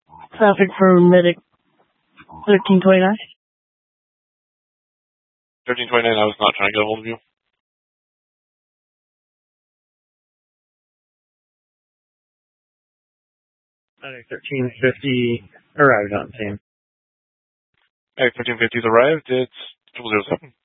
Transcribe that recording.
Traffic for medic 1329. 1329, I was not trying to get a hold of you. Medic 1350 arrived on scene. Medic 1350's arrived. It's 007.